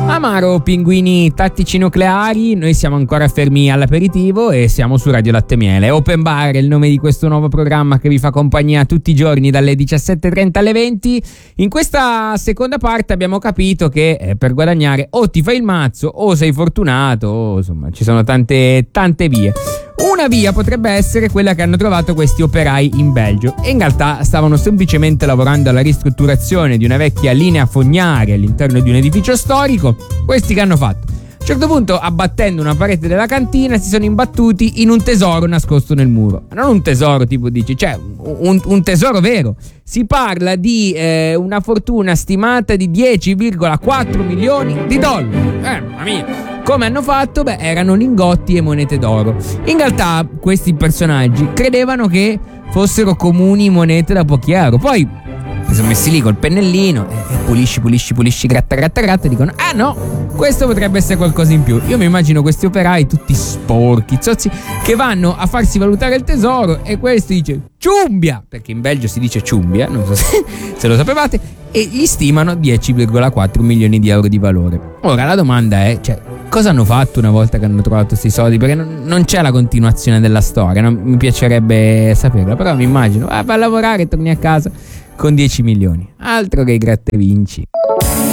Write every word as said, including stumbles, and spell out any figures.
Amaro, pinguini tattici nucleari, noi siamo ancora fermi all'aperitivo e siamo su Radio Latte Miele. Open Bar è il nome di questo nuovo programma che vi fa compagnia tutti i giorni dalle diciassette e trenta alle venti. In questa seconda parte abbiamo capito che eh, per guadagnare o ti fai il mazzo o sei fortunato, o insomma ci sono tante, tante vie. Una via potrebbe essere quella che hanno trovato questi operai in Belgio e in realtà stavano semplicemente lavorando alla ristrutturazione di una vecchia linea fognaria all'interno di un edificio storico. Questi che hanno fatto? A un certo punto, abbattendo una parete della cantina, si sono imbattuti in un tesoro nascosto nel muro. Ma non un tesoro tipo dici, cioè un, un tesoro vero. Si parla di eh, una fortuna stimata di dieci virgola quattro milioni di dollari. Eh, mamma mia! Come hanno fatto? Beh, erano lingotti e monete d'oro. In realtà questi personaggi credevano che fossero comuni monete da pochi euro. Poi si sono messi lì col pennellino e eh, pulisci, pulisci, pulisci, gratta, gratta, gratta e dicono: ah no, questo potrebbe essere qualcosa in più. Io mi immagino questi operai tutti sporchi, zozzi, che vanno a farsi valutare il tesoro e questo dice ciumbia, perché in Belgio si dice ciumbia, non so se, se lo sapevate, e gli stimano dieci virgola quattro milioni di euro di valore. Ora la domanda è, cioè, cosa hanno fatto una volta che hanno trovato questi soldi? Perché non, non c'è la continuazione della storia, non mi piacerebbe saperla, però mi immagino, ah, va a lavorare e torni a casa con dieci milioni, altro che i gratta e vinci.